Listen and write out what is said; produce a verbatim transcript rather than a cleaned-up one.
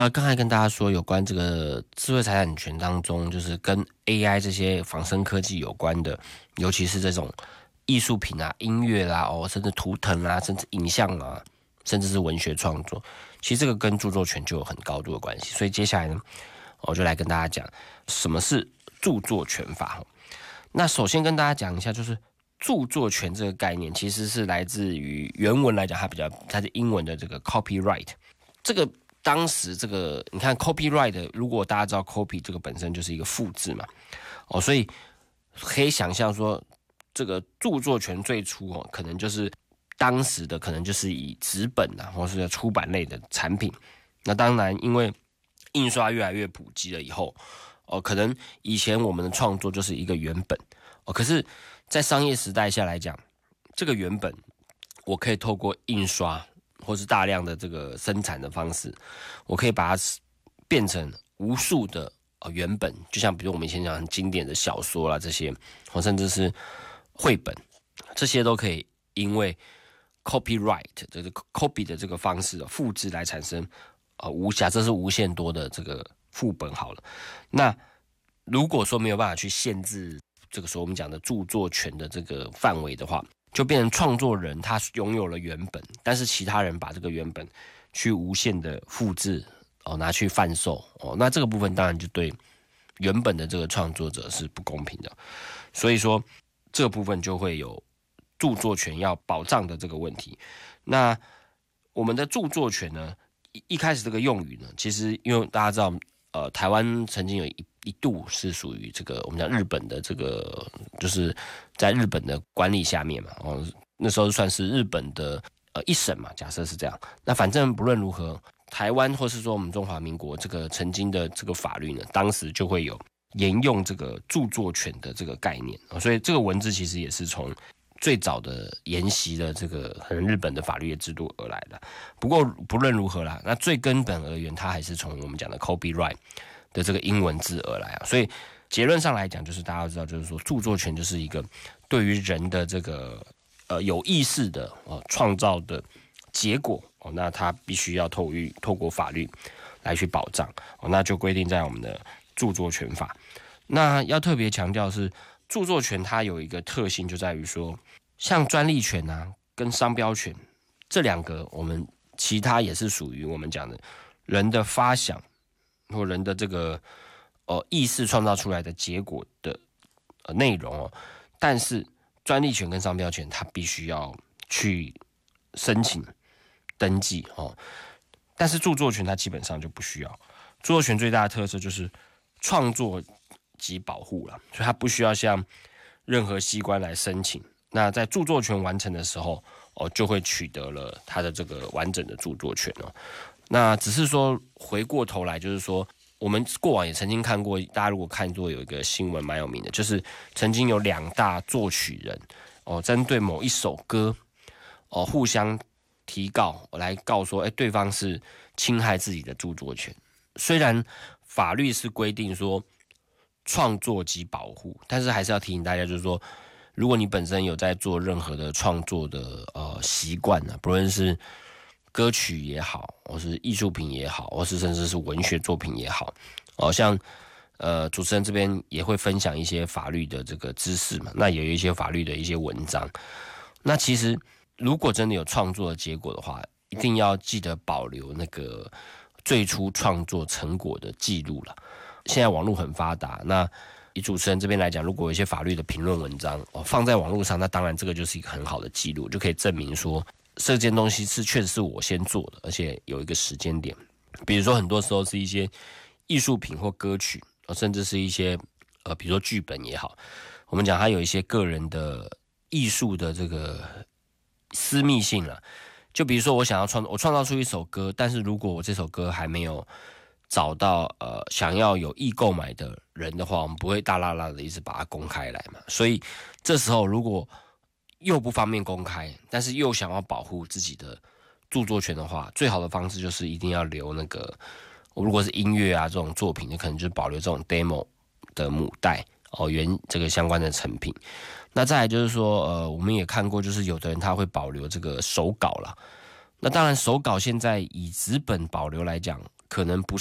那刚才跟大家说，有关这个智慧财产权当中，就是跟 A I 这些仿生科技有关的，尤其是这种艺术品啊、音乐啦、哦，甚至图腾啊，甚至影像啊，甚至是文学创作，其实这个跟著作权就有很高度的关系。所以接下来呢，我就来跟大家讲什么是著作权法。那首先跟大家讲一下，就是著作权这个概念，其实是来自于原文来讲，它比较它是英文的这个 copyright 这个。当时这个你看 copyright， 如果大家知道 copy 这个本身就是一个复制嘛，哦，所以可以想象说，这个著作权最初哦，可能就是当时的可能就是以纸本啊，或是出版类的产品。那当然，因为印刷越来越普及了以后，哦，可能以前我们的创作就是一个原本，哦，可是，在商业时代下来讲，这个原本我可以透过印刷。或是大量的这个生产的方式，我可以把它变成无数的呃原本，就像比如我们以前讲很经典的小说啦这些，或甚至是绘本，这些都可以因为 copyright 这个 copy 的这个方式复制来产生呃无假设是无限多的这个副本好了。那如果说没有办法去限制这个说我们讲的著作权的这个范围的话，就变成创作人他拥有了原本，但是其他人把这个原本去无限的复制哦，拿去贩售哦，那这个部分当然就对原本的这个创作者是不公平的，所以说这个部分就会有著作权要保障的这个问题。那我们的著作权呢，一一开始这个用语呢，其实因为大家知道，呃，台湾曾经有一一度是属于这个我们讲日本的这个，就是在日本的管理下面嘛，哦，那时候算是日本的呃一省嘛，假设是这样。那反正不论如何，台湾或是说我们中华民国这个曾经的这个法律呢，当时就会有沿用这个著作权的这个概念，所以这个文字其实也是从最早的沿袭的这个可能日本的法律的制度而来的。不过不论如何啦，那最根本而言，它还是从我们讲的 copyright 的这个英文字而来啊。所以结论上来讲，就是大家知道，就是说著作权就是一个对于人的这个呃有意识的哦创造的结果哦，那它必须要透过透过法律来去保障哦，那就规定在我们的著作权法。那要特别强调的是，著作权它有一个特性，就在于说，像专利权啊跟商标权这两个，我们其他也是属于我们讲的人的发想或人的这个呃意识创造出来的结果的呃内容哦，但是专利权跟商标权它必须要去申请登记哦，但是著作权它基本上就不需要。著作权最大的特色就是创作及保护了，所以它不需要向任何机关来申请。那在著作权完成的时候，哦，就会取得了它的这个完整的著作权哦。那只是说回过头来，就是说我们过往也曾经看过，大家如果看过有一个新闻蛮有名的，就是曾经有两大作曲人哦，针对某一首歌哦互相提告来告说，哎，对方是侵害自己的著作权。虽然法律是规定说创作及保护，但是还是要提醒大家，就是说，如果你本身有在做任何的创作的呃习惯呢，不论是歌曲也好，或是艺术品也好，或是甚至是文学作品也好，哦，像呃主持人这边也会分享一些法律的这个知识嘛，那也有一些法律的一些文章。那其实如果真的有创作的结果的话，一定要记得保留那个最初创作成果的记录了。现在网络很发达，那以主持人这边来讲，如果有一些法律的评论文章哦放在网络上，那当然这个就是一个很好的记录，就可以证明说这件东西是确实是我先做的，而且有一个时间点。比如说很多时候是一些艺术品或歌曲，甚至是一些呃，比如说剧本也好，我们讲它有一些个人的艺术的这个私密性了。就比如说我想要创我创造出一首歌，但是如果我这首歌还没有找到呃想要有意购买的人的话，我们不会大啦啦的一直把它公开来嘛。所以这时候如果又不方便公开，但是又想要保护自己的著作权的话，最好的方式就是一定要留那个，如果是音乐啊这种作品，就可能就是保留这种 demo 的母带哦，原这个相关的成品。那再来就是说，呃，我们也看过，就是有的人他会保留这个手稿啦。那当然，手稿现在以纸本保留来讲， 可能不